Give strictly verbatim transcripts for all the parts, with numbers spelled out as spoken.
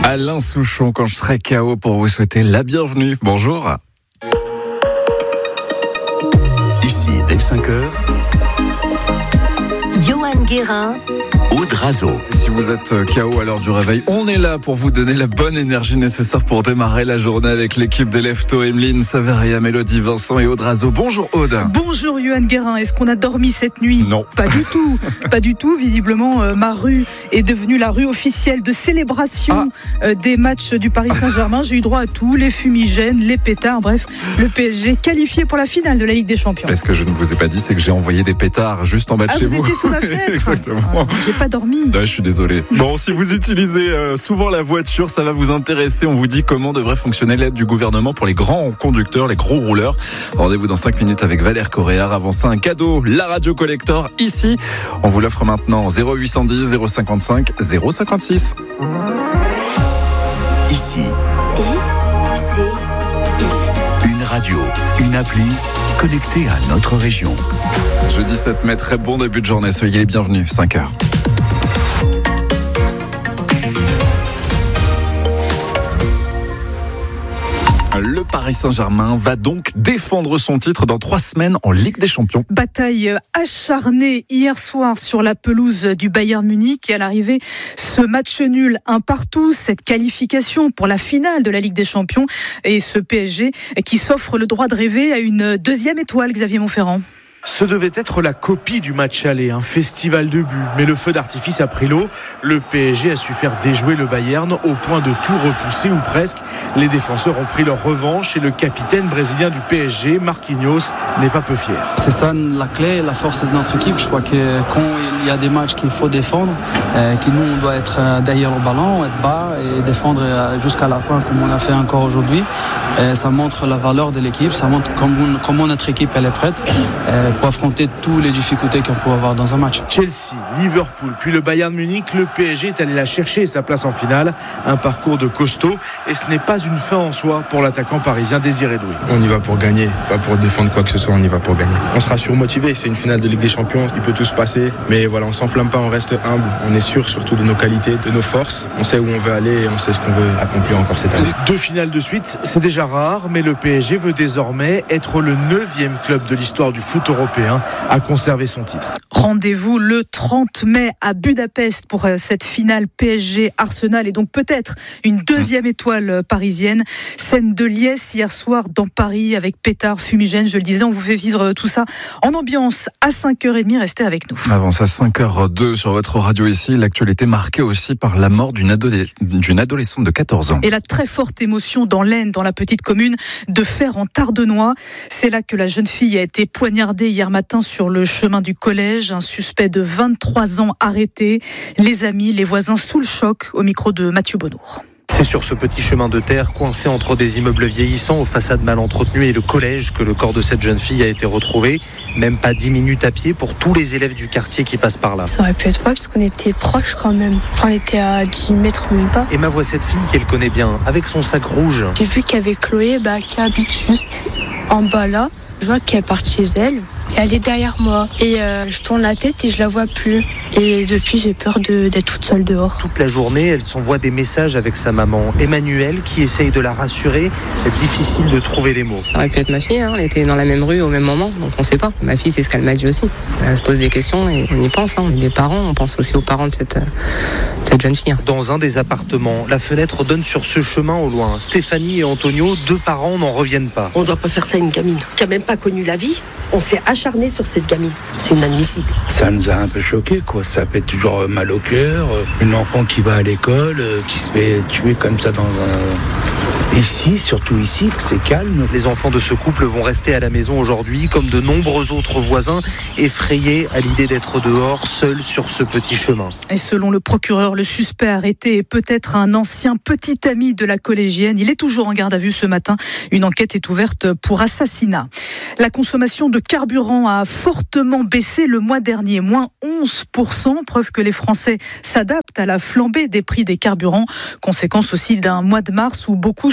Alain Souchon, quand je serai K O, pour vous souhaiter la bienvenue. Bonjour. Ici, dès cinq heures, Johan Guérin, Aude Razo. Si vous êtes K O à l'heure du réveil, on est là pour vous donner la bonne énergie nécessaire pour démarrer la journée avec l'équipe des Leftos, Emeline, Saveria, Mélodie, Vincent et Aude Razo. Bonjour Aude. Bonjour Johan Guérin, est-ce qu'on a dormi cette nuit ? Non. Pas du tout, pas du tout. Visiblement, euh, ma rue est devenue la rue officielle de célébration ah. euh, des matchs du Paris Saint-Germain. J'ai eu droit à tout, les fumigènes, les pétards, bref, le P S G qualifié pour la finale de la Ligue des Champions. Et ce que je ne vous ai pas dit, c'est que j'ai envoyé des pétards juste en bas de ah, chez vous. vous. Vous étiez sous la fenêtre. Exactement. Ah, j'ai pas dormi. Ouais, je suis désolé. Bon, si vous utilisez euh, souvent la voiture, ça va vous intéresser. On vous dit comment devrait fonctionner l'aide du gouvernement pour les grands conducteurs, les gros rouleurs. Rendez-vous dans cinq minutes avec Valère Coréard. Avant ça, un cadeau, la radio collector ici. On vous l'offre maintenant. zéro huit cent dix, zéro cinquante-cinq, zéro cinquante-six. Ici, I, C, I. une radio, une appli connectée à notre région. Jeudi sept mai, très bon début de journée. Soyez les bienvenus, cinq heures. Le Paris Saint-Germain va donc défendre son titre dans trois semaines en Ligue des Champions. Bataille acharnée hier soir sur la pelouse du Bayern Munich et à l'arrivée, ce match nul un partout, cette qualification pour la finale de la Ligue des Champions et ce P S G qui s'offre le droit de rêver à une deuxième étoile, Xavier Monferrand. Ce devait être la copie du match aller, un festival de buts. Mais le feu d'artifice a pris l'eau. Le P S G a su faire déjouer le Bayern au point de tout repousser ou presque. Les défenseurs ont pris leur revanche et le capitaine brésilien du P S G, Marquinhos, n'est pas peu fier. C'est ça la clé, la force de notre équipe. Je crois que quand il y a des matchs qu'il faut défendre, euh, que nous on doit être derrière le ballon, être bas et défendre jusqu'à la fin comme on a fait encore aujourd'hui. Euh, ça montre la valeur de l'équipe, ça montre comment, comment notre équipe elle est prête. Euh, pour affronter toutes les difficultés qu'on peut avoir dans un match. Chelsea, Liverpool, puis le Bayern Munich, le P S G est allé la chercher sa place en finale. Un parcours de costaud et ce n'est pas une fin en soi pour l'attaquant parisien Désiré Doué. On y va pour gagner, pas pour défendre quoi que ce soit, on y va pour gagner. On sera surmotivé, c'est une finale de Ligue des Champions, il peut tout se passer, mais voilà, on s'enflamme pas, on reste humble, on est sûr surtout de nos qualités, de nos forces, on sait où on veut aller et on sait ce qu'on veut accomplir encore cette année. Deux finales de suite, c'est déjà rare, mais le P S G veut désormais être le neuvième club de l'histoire du foot européen à conserver son titre. Rendez-vous le trente mai à Budapest pour cette finale P S G-Arsenal et donc peut-être une deuxième étoile parisienne. Scène de liesse hier soir dans Paris avec pétard, fumigène, je le disais, on vous fait vivre tout ça en ambiance à cinq heures trente, restez avec nous. Avant ça, cinq heures deux sur votre radio ici, l'actualité marquée aussi par la mort d'une, adolé- d'une adolescente de quatorze ans. Et la très forte émotion dans l'Aisne, dans la petite commune de Fer en Tardenois. C'est là que la jeune fille a été poignardée hier matin sur le chemin du collège. Un suspect de vingt-trois ans arrêté. Les amis, les voisins sous le choc, au micro de Mathieu Bonnour. C'est sur ce petit chemin de terre coincé entre des immeubles vieillissants aux façades mal entretenues et le collège que le corps de cette jeune fille a été retrouvé. Même pas dix minutes à pied pour tous les élèves du quartier qui passent par là. Ça aurait pu être moi parce qu'on était proches quand même. Enfin, on était à dix mètres même pas. Emma voit cette fille qu'elle connaît bien, avec son sac rouge. J'ai vu qu'il y avait Chloé bah, qui habite juste en bas là. Je vois qu'elle part chez elle et elle est derrière moi. Et euh, je tourne la tête et je la vois plus. Et depuis, j'ai peur de, d'être toute seule dehors. Toute la journée, elle s'envoie des messages avec sa maman, Emmanuelle, qui essaye de la rassurer. Difficile de trouver les mots. Ça aurait pu être ma fille, hein. Elle était dans la même rue au même moment, donc on ne sait pas. Ma fille, c'est ce qu'elle m'a dit aussi. Elle se pose des questions et on y pense. Hein. Les parents, on pense aussi aux parents de cette, cette jeune fille. Hein. Dans un des appartements, la fenêtre donne sur ce chemin au loin. Stéphanie et Antonio, deux parents, n'en reviennent pas. On ne doit pas faire ça à une gamine qui n'a même pas connu la vie. On s'est acharné sur cette gamine. C'est inadmissible. Ça nous a un peu choqués, quoi. Ça fait toujours mal au cœur. Une enfant qui va à l'école, qui se fait tuer comme ça dans un... Ici, surtout ici, c'est calme. Les enfants de ce couple vont rester à la maison aujourd'hui, comme de nombreux autres voisins, effrayés à l'idée d'être dehors, seuls sur ce petit chemin. Et selon le procureur, le suspect arrêté est peut-être un ancien petit ami de la collégienne. Il est toujours en garde à vue ce matin. Une enquête est ouverte pour assassinat. La consommation de carburant a fortement baissé le mois dernier, moins onze pour cent, preuve que les Français s'adaptent à la flambée des prix des carburants. Conséquence aussi d'un mois de mars où beaucoup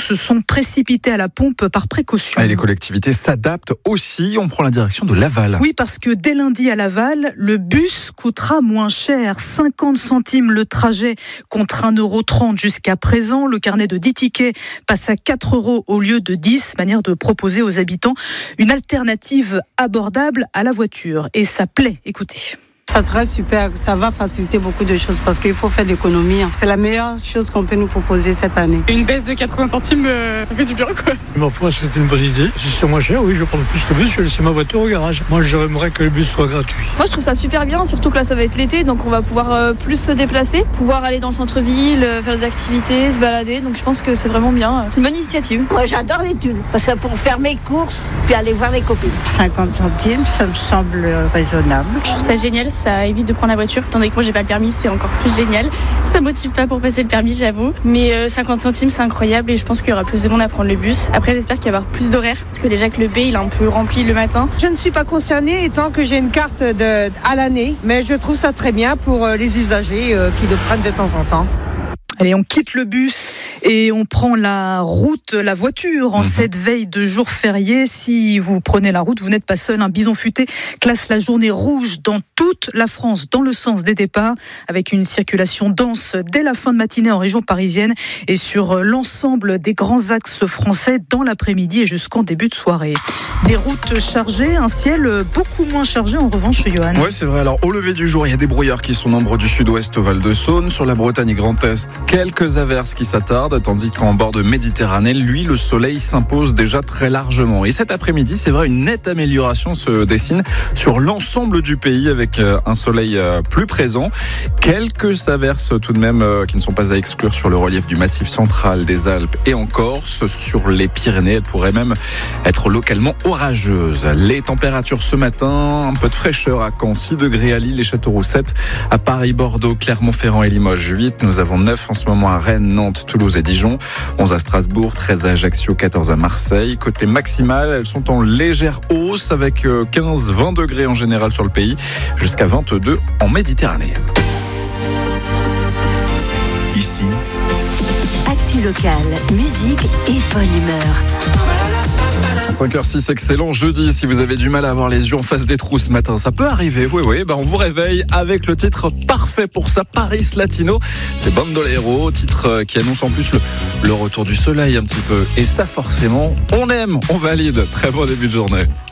se sont précipités à la pompe par précaution. Et les collectivités s'adaptent aussi. On prend la direction de Laval. Oui, parce que dès lundi à Laval, le bus coûtera moins cher. cinquante centimes le trajet contre un euro trente jusqu'à présent. Le carnet de dix tickets passe à quatre euros au lieu de dix. Manière de proposer aux habitants une alternative abordable à la voiture. Et ça plaît. Écoutez. Ça sera super, ça va faciliter beaucoup de choses parce qu'il faut faire d'économie. C'est la meilleure chose qu'on peut nous proposer cette année. Une baisse de quatre-vingts centimes, euh, ça fait du bien quoi. Ma foi, c'est une bonne idée. Si c'est moins cher, oui, je vais prendre plus le bus, je vais laisser ma voiture au garage. Moi, j'aimerais que le bus soit gratuit. Moi, je trouve ça super bien, surtout que là, ça va être l'été, donc on va pouvoir euh, plus se déplacer, pouvoir aller dans le centre-ville, euh, faire des activités, se balader. Donc je pense que c'est vraiment bien. C'est une bonne initiative. Moi, j'adore les thunes, parce que pour faire mes courses, puis aller voir les copines. cinquante centimes, ça me semble raisonnable. Je trouve ça génial, ça évite de prendre la voiture. Étant donné que moi j'ai pas le permis, c'est encore plus génial. Ça motive pas pour passer le permis, j'avoue. Mais euh, cinquante centimes, c'est incroyable et je pense qu'il y aura plus de monde à prendre le bus. Après, j'espère qu'il va y avoir plus d'horaires parce que déjà que le B il est un peu rempli le matin. Je ne suis pas concernée étant que j'ai une carte de, à l'année, mais je trouve ça très bien pour les usagers euh, qui le prennent de temps en temps. Allez, on quitte le bus et on prend la route, la voiture en mmh. cette veille de jour férié. Si vous prenez la route, vous n'êtes pas seul. Un Bison Futé classe la journée rouge dans toute la France, dans le sens des départs, avec une circulation dense dès la fin de matinée en région parisienne et sur l'ensemble des grands axes français dans l'après-midi et jusqu'en début de soirée. Des routes chargées, un ciel beaucoup moins chargé en revanche, Johan. Ouais, c'est vrai. Alors, au lever du jour, il y a des brouillards qui sont nombreux du sud-ouest au Val-de-Saône, sur la Bretagne et Grand Est. Quelques averses qui s'attardent, tandis qu'en bord de Méditerranée, lui, le soleil s'impose déjà très largement. Et cet après-midi, c'est vrai, une nette amélioration se dessine sur l'ensemble du pays avec un soleil plus présent. Quelques averses tout de même qui ne sont pas à exclure sur le relief du Massif central, des Alpes et en Corse. Sur les Pyrénées, elles pourraient même être localement orageuses. Les températures ce matin, un peu de fraîcheur à Caen, six degrés à Lille et Châteauroux, sept à Paris, Bordeaux, Clermont-Ferrand et Limoges, huit. Nous avons neuf en ce moment à Rennes, Nantes, Toulouse et Dijon, onze à Strasbourg, treize à Ajaccio, quatorze à Marseille. Côté maximal, elles sont en légère hausse avec quinze à vingt degrés en général sur le pays, jusqu'à vingt-deux en Méditerranée. Ici, actu locale, musique et bonne humeur. cinq heures six, excellent jeudi. Si vous avez du mal à avoir les yeux en face des trous ce matin, ça peut arriver. Oui, oui, bah on vous réveille avec le titre parfait pour ça, Paris Latino. C'est Bandolero, titre qui annonce en plus le, le retour du soleil un petit peu. Et ça, forcément, on aime, on valide. Très bon début de journée.